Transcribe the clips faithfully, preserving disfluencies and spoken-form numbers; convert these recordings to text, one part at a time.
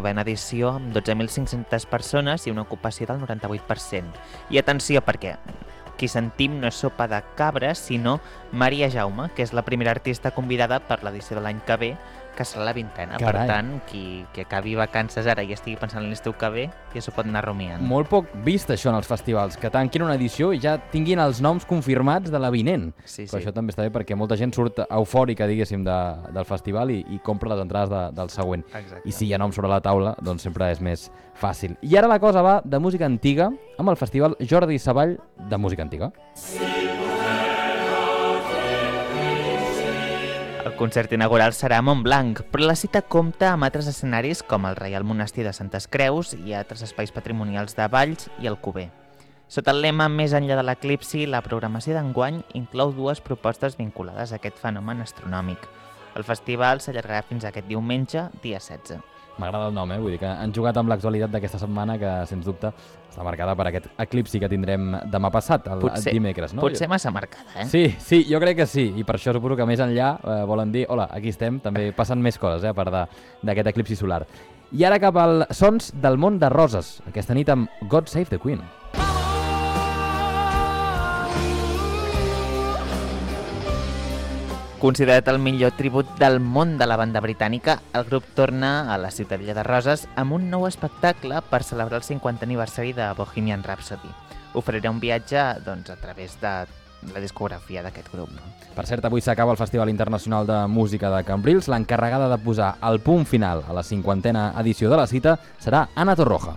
novena edició amb dotze mil cinc-centes persones i una ocupació del noranta-vuit per cent. I atenció perquè qui sentim no és Sopa de Cabra, sinó Maria Jaume, que és la primera artista convidada per l'edició de l'any que ve, que serà la vintena. Carai. Per tant, qui, qui acabi vacances ara i estigui pensant en l'estiu que ve, ja s'ho pot anar rumiant. Molt poc vist això en els festivals, que tanquin una edició i ja tinguin els noms confirmats de la vinent. Sí, Però sí. això també està bé perquè molta gent surt eufòrica, diguéssim, de, del festival i, i compra les entrades de, del següent. Exacte. I si hi ha noms sobre la taula, doncs sempre és més fàcil. I ara la cosa va de música antiga amb el festival Jordi Savall de música antiga. El concert inaugural serà a Montblanc, però la cita compta amb altres escenaris com el Reial Monestir de Santes Creus i altres espais patrimonials de Valls i Alcover. Sota el lema Més enllà de l'eclipsi, la programació d'enguany inclou dues propostes vinculades a aquest fenomen astronòmic. El festival s'allargarà fins a aquest diumenge, dia setze. M'agrada el nom, eh? Vull dir que han jugat amb l'actualitat d'aquesta setmana que, sens dubte, està marcada per aquest eclipsi que tindrem demà passat, el Potser, dimecres, no? potser massa marcada, eh? Sí, sí, jo crec que sí, i per això suposo que més enllà eh, volen dir, hola, aquí estem, també passen més coses, eh, a part de- d'aquest eclipsi solar. I ara cap als sons del món de Roses, aquesta nit amb God Save the Queen. Considerat el millor tribut del món de la banda britànica, el grup torna a la Ciutadella de Roses amb un nou espectacle per celebrar el cinquantè aniversari de Bohemian Rhapsody. Oferirà un viatge doncs, a través de la discografia d'aquest grup. Per cert, avui s'acaba el Festival Internacional de Música de Cambrils. L'encarregada de posar el punt final a la cinquantena edició de la cita serà Ana Torroja.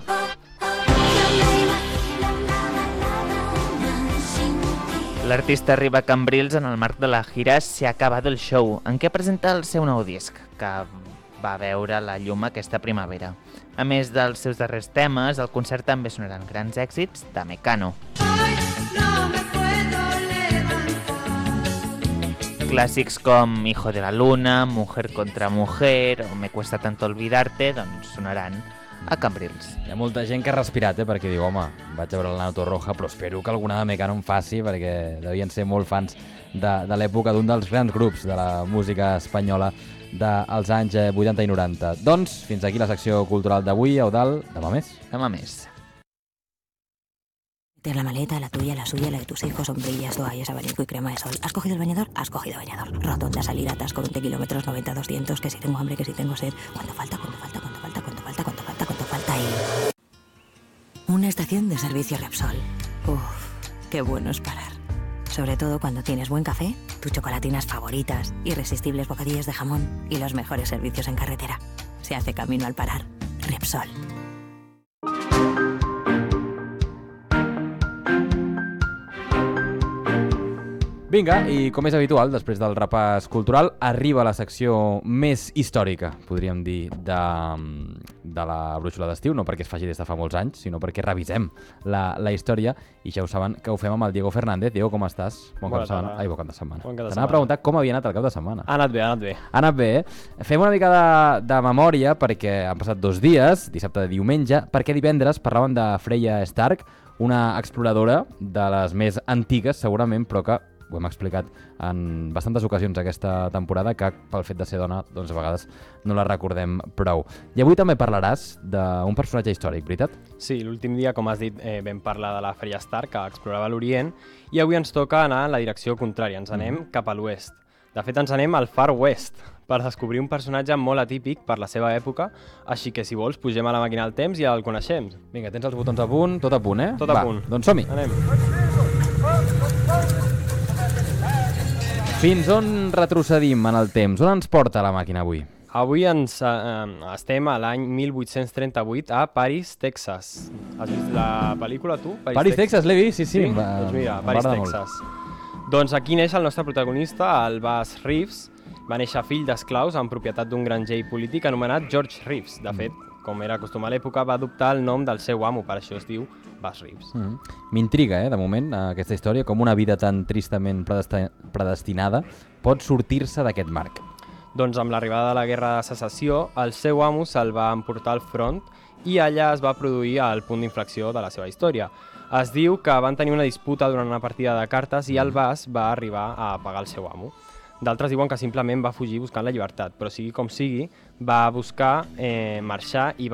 L'artista arriba a Cambrils en el marc de la gira Se ha acabado el show, en què presenta el seu nou disc, que va veure la llum aquesta primavera. A més dels seus darrers temes, al concert també sonaran grans èxits de Mecano. Clàssics com Hijo de la Luna, Mujer contra Mujer o Me cuesta tanto olvidarte, doncs sonaran a Cambrils. Hi ha molta gent que ha respirat, eh, perquè diu, home, vaig a veure l'Ana Torroja, però espero que alguna de Mecano em faci, perquè devien ser molt fans de, de l'època d'un dels grans grups de la música espanyola dels anys vuitanta i noranta. Doncs, fins aquí la secció cultural d'avui. Eudald, demà més. Demà més. Meter la maleta, la tuya, la suya, la de tus hijos, sombrillas, toallas, abanico y crema de sol. ¿Has cogido el bañador? Has cogido bañador. Rotonda, salida, atasco, veinte kilómetros, noventa, doscientos, que si tengo hambre, que si tengo sed. ¿Cuánto falta? ¿Cuánto falta? ¿Cuánto falta? ¿Cuánto falta? ¿Cuánto falta? ¿Cuánto falta? Y... una estación de servicio Repsol. Uf, qué bueno es parar. Sobre todo cuando tienes buen café, tus chocolatinas favoritas, irresistibles bocadillos de jamón y los mejores servicios en carretera. Se hace camino al parar. Repsol. Vinga, i com és habitual, després del repàs cultural, arriba la secció més històrica, podríem dir, de, de la brúixola d'estiu, no perquè es faci des de fa molts anys, sinó perquè revisem la, la història, i ja ho saben que ho fem amb el Diego Fernández. Diego, com estàs? Bon cap de setmana. Ai, bon cap de setmana. Bon cap de T'anava setmana. a preguntar com havia anat el cap de setmana. Ha anat bé, ha anat bé. Ha anat bé, eh? Fem una mica de, de memòria, perquè han passat dos dies, dissabte i diumenge, perquè divendres parlàvem de Freya Stark, una exploradora de les més antigues, segurament, però que ho hem explicat en bastantes ocasions aquesta temporada, que pel fet de ser dona, doncs a vegades no la recordem prou. I avui també parlaràs d'un personatge històric, veritat? Sí, l'últim dia, com has dit, eh, vam parlar de la Freya Stark, que explorava l'Orient, i avui ens toca anar en la direcció contrària, ens anem mm. cap a l'oest. De fet, ens anem al Far West, per descobrir un personatge molt atípic per la seva època, així que, si vols, pugem a la màquina del temps i el coneixem. Vinga, tens els botons a punt, tot a punt, eh? Tot a Va, punt. Doncs som-hi. Anem. Fins on retrocedim en el temps? On ens porta la màquina avui? Avui ens eh, estem a l'any mil vuit-cents trenta-vuit a Paris, Texas. Has vist la pel·lícula, tu? Paris, Paris Texas, l'he vist, sí, sí. Sí? Va, Doncs mira, em Paris, m'agrada molt. Texas. Doncs aquí neix el nostre protagonista, el Bas Reeves. Va néixer fill d'esclaus en propietat d'un granger polític anomenat George Reeves. De fet, com era costum a l'època, va adoptar el nom del seu amo, per això es diu Bas Reeves. Mm -hmm. M'intriga, eh, de moment, aquesta història, com una vida tan tristament predesti predestinada pot sortir-se d'aquest marc. Doncs amb l'arribada de la Guerra de Secessió, el seu amo se'l va emportar al front i allà es va produir el punt d'inflexió de la seva història. Es diu que van tenir una disputa durant una partida de cartes i el Bas va arribar a pagar el seu amo. D'altres diuen que simplement va fugir buscant la llibertat, però sigui com sigui, va buscar eh, marxar i va